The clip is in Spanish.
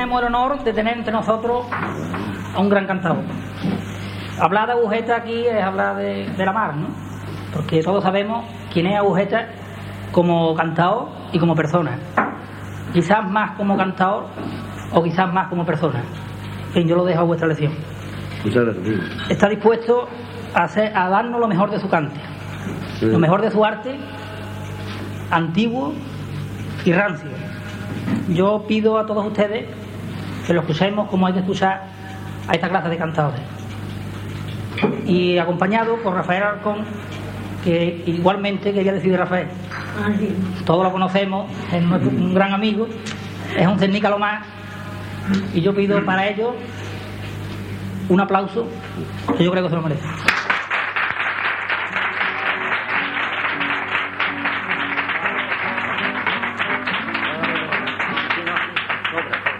tenemos el honor de tener entre nosotros a un gran cantador. Hablar de Agujeta aquí es hablar de la mar, ¿no? Porque todos sabemos quién es Agujeta como cantador y como persona. Quizás más como cantador o quizás más como persona. En fin, yo lo dejo a vuestra elección. Muchas gracias. Está dispuesto a darnos lo mejor de su cante, lo mejor de su arte, antiguo y rancio. Yo pido a todos ustedes que lo escuchemos como hay que escuchar a esta clase de cantadores. Y acompañado por Rafael Alarcón, que igualmente quería decir de Rafael. Todos lo conocemos, es un gran amigo, es un cernica lo más, y yo pido para ellos un aplauso que yo creo que se lo merece. Obra.